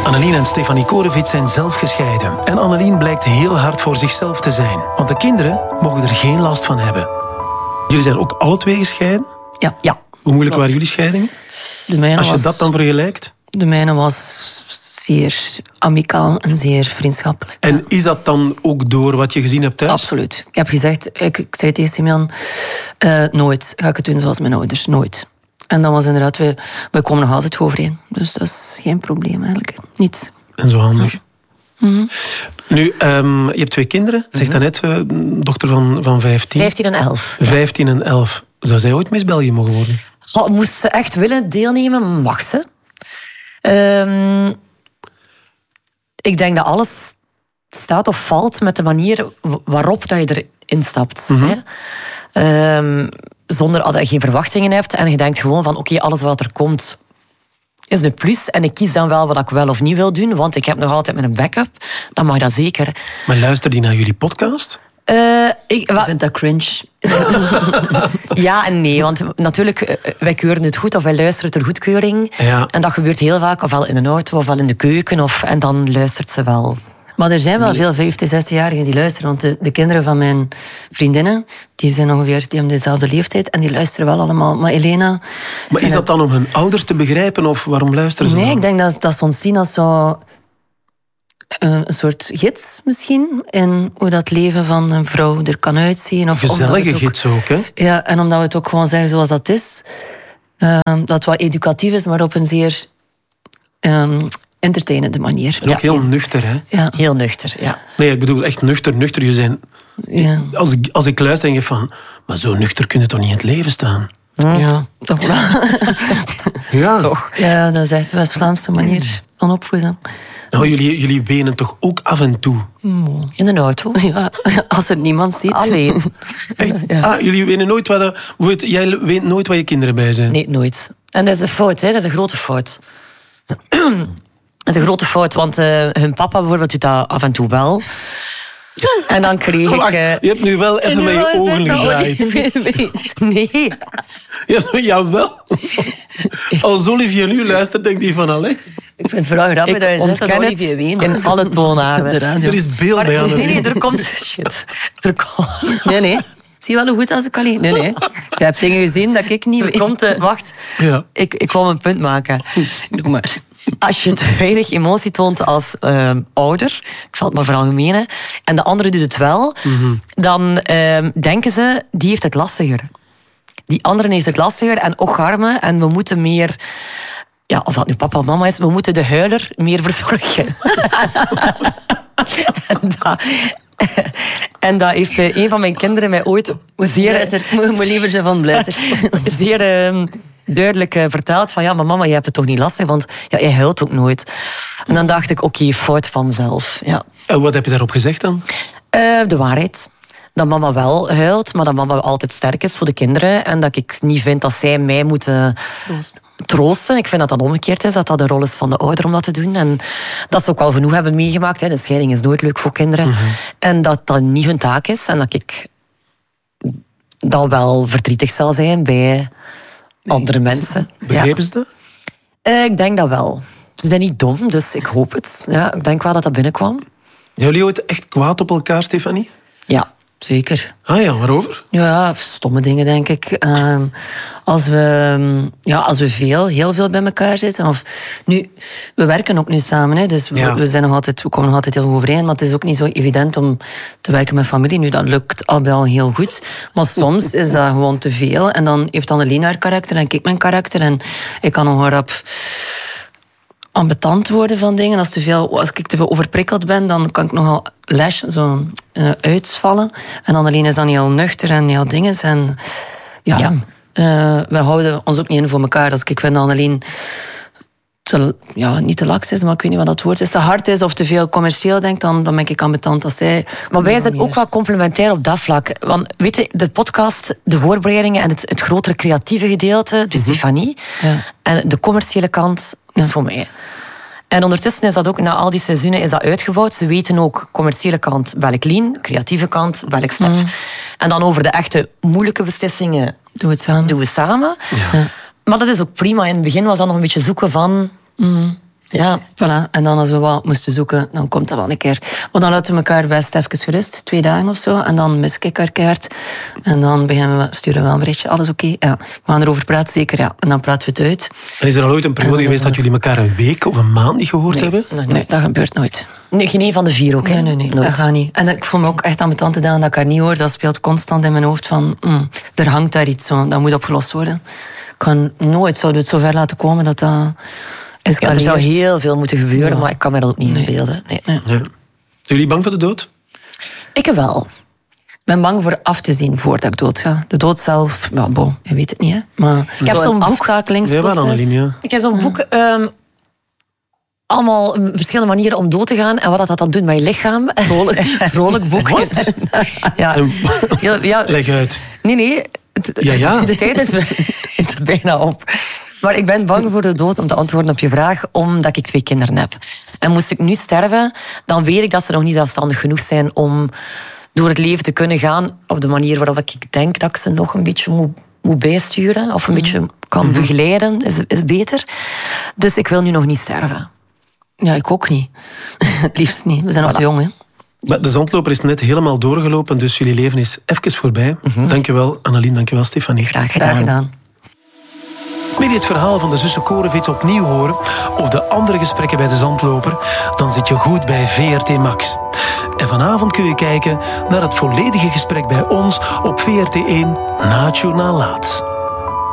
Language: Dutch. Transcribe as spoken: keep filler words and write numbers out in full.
Annelien en Stefanie Korevits zijn zelf gescheiden. En Annelien blijkt heel hard voor zichzelf te zijn. Want de kinderen mogen er geen last van hebben. Jullie zijn ook alle twee gescheiden? Ja. ja. Hoe moeilijk Klopt. waren jullie scheidingen? De mijne Als je was, dat dan vergelijkt? De mijne was zeer amicaal en zeer vriendschappelijk. En is dat dan ook door wat je gezien hebt thuis? Absoluut. Ik heb gezegd, ik, ik zei tegen Simeon, uh, nooit ga ik het doen zoals mijn ouders. Nooit. En dan was inderdaad, we, we komen nog altijd overeen. Dus dat is geen probleem eigenlijk. Niets. En zo handig. Ja. Mm-hmm. Nu, um, je hebt twee kinderen. Zeg daarnet, uh, dochter van, van vijftien. vijftien en elf. vijftien en elf. Zou zij ooit Miss België mogen worden? Oh, moest ze echt willen deelnemen, mag ze. Um, ik denk dat alles staat of valt met de manier waarop dat je erin stapt. Mm-hmm. Hè? Um, zonder dat je geen verwachtingen hebt en je denkt gewoon van oké, okay, alles wat er komt is een plus en ik kies dan wel wat ik wel of niet wil doen, want ik heb nog altijd mijn backup. Dan mag dat zeker. Maar luister die naar jullie podcast? Uh, ik wa- vind dat cringe. Ja en nee, want natuurlijk, wij keuren het goed of wij luisteren ter goedkeuring. Ja. En dat gebeurt heel vaak, ofwel in een auto ofwel in de keuken, of, en dan luistert ze wel. Maar er zijn wel veel vijftig, zestig-jarigen die luisteren. Want de, de kinderen van mijn vriendinnen, die zijn ongeveer die hebben dezelfde leeftijd en die luisteren wel allemaal. Maar Elena... Maar is dat het... dan om hun ouders te begrijpen of waarom luisteren ze Nee, dan? Ik denk dat, dat ze ons zien als zo... een soort gids misschien, in hoe dat leven van een vrouw er kan uitzien. Of gezellige ook, gids ook, hè? Ja, en omdat we het ook gewoon zeggen zoals dat is. Uh, dat het wat educatief is, maar op een zeer um, entertainende manier. En ook ja. heel nuchter, hè? Ja. Heel nuchter, ja. Nee, ik bedoel echt nuchter, nuchter. Je zijn... Ja. Als, ik, als ik luister, denk ik van... Maar zo nuchter kun je toch niet in het leven staan? Hm? Ja, toch wel. Ja. Toch. Ja, dat is echt de West-Vlaamse manier van opvoeden. Nou, jullie, jullie wenen toch ook af en toe? In een auto? Ja, als er niemand ziet. Alleen. Ja. Ah, jullie wenen nooit waar... De, jij weent nooit waar je kinderen bij zijn? Nee, nooit. En dat is een fout, hè? Dat is een grote fout. Dat is een grote fout, want uh, hun papa bijvoorbeeld doet dat af en toe wel. En dan kreeg ik... Wacht, uh, je hebt nu wel even met je ogen gedraaid. Nee. Ja, jawel. Als Olivier nu luistert, denkt hij van... Allee. Ik vind het vooral grappig dat je zegt dat Olivier weent. In alle toonaarden. Er is beeld maar, bij aan. Nee, nee, er komt... Shit. Er komt... Nee, nee. Zie je wel hoe goed als ik alleen... Nee, nee. Je hebt dingen gezien dat ik niet... Er komt... Uh, wacht. Ja. Ik, ik wil een punt maken. Doe maar. Als je te weinig emotie toont als uh, ouder, ik zal het maar veralgemenen, en de andere doet het wel, mm-hmm. dan uh, denken ze, die heeft het lastiger. Die andere heeft het lastiger en och arme, en we moeten meer... Ja, of dat nu papa of mama is, we moeten de huiler meer verzorgen. en, dat, en dat heeft uh, een van mijn kinderen mij ooit zeer... Ik moet liever zijn van blijter. zeer... Uh, duidelijk uh, verteld van ja, maar mama, je hebt het toch niet lastig, want ja, jij huilt ook nooit. En dan dacht ik, oké, okay, fout van mezelf. Ja. En wat heb je daarop gezegd dan? Uh, de waarheid. Dat mama wel huilt, maar dat mama altijd sterk is voor de kinderen en dat ik niet vind dat zij mij moeten troosten. troosten. Ik vind dat dat omgekeerd is, dat dat de rol is van de ouder om dat te doen. En dat ze ook wel genoeg hebben meegemaakt. Hè. De scheiding is nooit leuk voor kinderen. Mm-hmm. En dat dat niet hun taak is en dat ik dan wel verdrietig zal zijn bij... andere mensen. Begrepen ja. ze dat? Uh, ik denk dat wel. Ze zijn niet dom, dus ik hoop het. Ja, ik denk wel dat dat binnenkwam. Zijn jullie ooit echt kwaad op elkaar, Stefanie? Ja, zeker. Ah ja, waarover? Ja, stomme dingen, denk ik. Uh, als, we, ja, als we veel, heel veel bij elkaar zitten. Of, nu, we werken ook nu samen, hè, dus we, ja. we, zijn nog altijd, we komen nog altijd heel goed overeen. Maar het is ook niet zo evident om te werken met familie. Nu, dat lukt al wel heel goed. Maar soms is dat gewoon te veel. En dan heeft Annelien haar karakter en ik mijn karakter. En ik kan nog rap ambetant worden van dingen. Als, te veel, als ik te veel overprikkeld ben, dan kan ik nogal lash, zo uh, uitvallen. En Annelien is dan heel nuchter en heel dinges. En ja, ja. Uh, we houden ons ook niet in voor elkaar. Als ik vind Annelien te, ja, niet te laks is, maar ik weet niet wat dat woord is, te hard is of te veel commercieel denkt, dan, dan ben ik ambetant als zij. Maar wij zijn ook wel complementair op dat vlak. Want weet je, de podcast, de voorbereidingen en het, het grotere creatieve gedeelte, dus mm-hmm. Stefanie, ja. en de commerciële kant is ja. voor mij. En ondertussen is dat ook, na al die seizoenen, is dat uitgebouwd. Ze weten ook, commerciële kant, welk Lien, creatieve kant, welk Stef. Mm. En dan over de echte moeilijke beslissingen doen we het samen. Doen we samen. Ja. Maar dat is ook prima. In het begin was dat nog een beetje zoeken van... Mm. Ja, voilà. En dan als we wat moesten zoeken, dan komt dat wel een keer. Maar dan laten we elkaar best even gerust, twee dagen of zo. En dan mis ik haar kaart. En dan beginnen we, sturen we wel een berichtje, alles oké? Okay? Ja. We gaan erover praten, zeker, ja. En dan praten we het uit. En is er al ooit een periode geweest dat jullie elkaar een week of een maand niet gehoord nee, hebben? Nee, nee, dat gebeurt nooit. Nee, geen een van de vier ook, hè? Nee, nee, nee, nooit. dat gaat niet. En ik voel me ook echt ambetant gedaan dat ik haar niet hoor. Dat speelt constant in mijn hoofd van, mm, er hangt daar iets zo, dat moet opgelost worden. Ik kan nooit zo, het zo ver laten komen dat dat... Ja, er zou heel veel moeten gebeuren, ja. maar ik kan me dat ook niet nee. inbeelden. Nee. Nee. Ja. Zijn jullie bang voor de dood? Ik wel. Ik ben bang voor af te zien voordat ik dood ga. De dood zelf, ja, bon, je weet het niet, hè. Maar ik heb zo'n aftakelingsproces. Ja, Annelien, ja. Ik heb zo'n boek... Um, allemaal verschillende manieren om dood te gaan en wat dat dan doet met je lichaam. Vrolijk, vrolijk boek. Wat? Ja. Ja, ja. Leg uit. Nee, nee. Ja, ja. De tijd is, is bijna op. Maar ik ben bang voor de dood, om te antwoorden op je vraag, omdat ik twee kinderen heb. En moest ik nu sterven, dan weet ik dat ze nog niet zelfstandig genoeg zijn om door het leven te kunnen gaan op de manier waarop ik denk dat ik ze nog een beetje moet, moet bijsturen of een mm. beetje kan mm-hmm. begeleiden, is, is beter. Dus ik wil nu nog niet sterven. Ja, ik ook niet. Het liefst niet. We zijn nog te jong, hè. Maar de zandloper is net helemaal doorgelopen, dus jullie leven is even voorbij. Mm-hmm. Dankjewel, Annelien. Dankjewel, Stefanie. Graag gedaan. Graag gedaan. Wil je het verhaal van de zussen Korevic opnieuw horen of de andere gesprekken bij de zandloper? Dan zit je goed bij V R T Max. En vanavond kun je kijken naar het volledige gesprek bij ons op V R T één na het journaal laat.